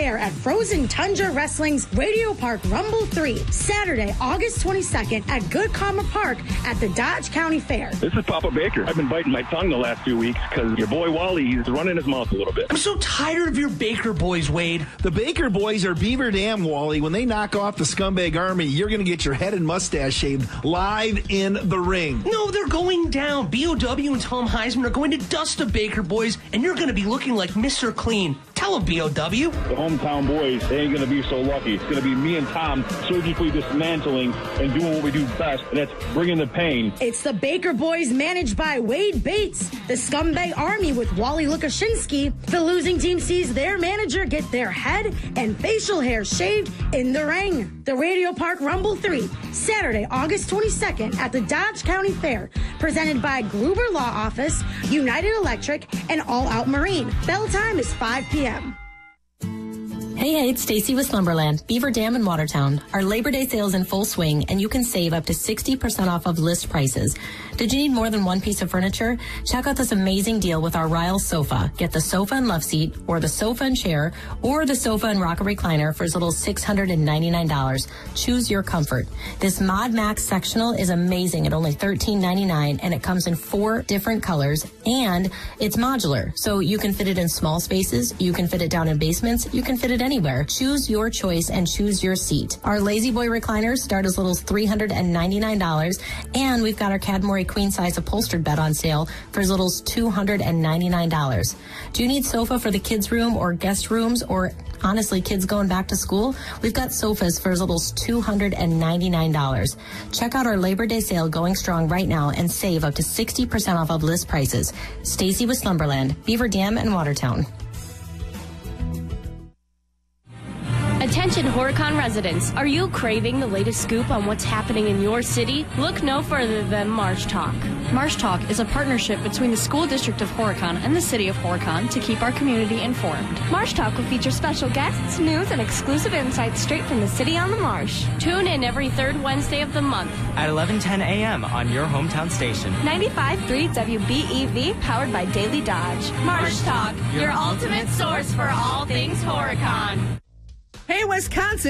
Fair at Frozen Tundra Wrestling's Radio Park Rumble 3, Saturday, August 22nd at Good Karma Park at the Dodge County Fair. This is Papa Baker. I've been biting my tongue the last few weeks because your boy Wally is running his mouth a little bit. I'm so tired of your Baker boys, Wade. The Baker boys are Beaver Dam, Wally. When they knock off the scumbag army, you're going to get your head and mustache shaved live in the ring. No, they're going down. B.O.W. and Tom Heisman are going to dust the Baker boys, and you're going to be looking like Mr. Clean. Tell him, B.O.W. The hometown boys, they ain't going to be so lucky. It's going to be me and Tom surgically dismantling and doing what we do best, and that's bringing the pain. It's the Baker Boys managed by Wade Bates. The Scumbag Army with Wally Lukashinsky. The losing team sees their manager get their head and facial hair shaved in the ring. The Radio Park Rumble 3, Saturday, August 22nd at the Dodge County Fair. Presented by Gruber Law Office, United Electric, and All Out Marine. Bell time is 5 p.m. Hey, it's Stacy with Slumberland, Beaver Dam in Watertown. Our Labor Day sale is in full swing, and you can save up to 60% off of list prices. Did you need more than one piece of furniture? Check out this amazing deal with our Ryle sofa. Get the sofa and love seat, or the sofa and chair, or the sofa and rocker recliner for as little as $699. Choose your comfort. This Mod Max sectional is amazing at only $13.99, and it comes in 4 different colors, and it's modular, so you can fit it in small spaces, you can fit it down in basements, you can fit it anywhere. Choose your choice and choose your seat. Our Lazy Boy recliners start as little as $399, and we've got our Cadmore queen size upholstered bed on sale for as little as $299. Do you need sofa for the kids' room or guest rooms, or honestly kids going back to school? We've got sofas for as little as $299. Check out our Labor Day sale going strong right now and save up to 60% off of list prices. Stacy with Slumberland, Beaver Dam and Watertown. Attention Horicon residents, are you craving the latest scoop on what's happening in your city? Look no further than Marsh Talk. Marsh Talk is a partnership between the School District of Horicon and the City of Horicon to keep our community informed. Marsh Talk will feature special guests, news, and exclusive insights straight from the city on the marsh. Tune in every third Wednesday of the month at 11:10 a.m. on your hometown station. 95.3 WBEV, powered by Daily Dodge. Marsh Talk, your ultimate source for all things Horicon. Hey, Wisconsin.